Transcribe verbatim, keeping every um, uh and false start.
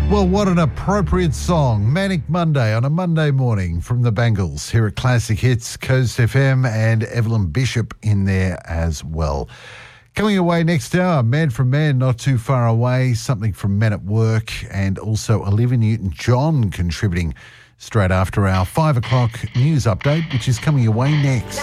Well, what an appropriate song. Manic Monday on a Monday morning from the Bangles here at Classic Hits, Coast F M, and Evelyn Bishop in there as well. Coming away next hour, Man from Man, Not Too Far Away, something from Men at Work, and also Olivia Newton-John contributing straight after our five o'clock news update, which is coming away next.